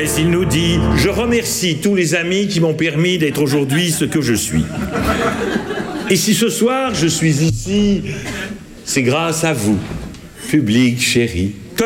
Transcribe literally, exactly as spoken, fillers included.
sagesse, il nous dit « Je remercie tous les amis qui m'ont permis d'être aujourd'hui ce que je suis. Et si ce soir je suis ici, c'est grâce à vous, public chéri. Tais-toi !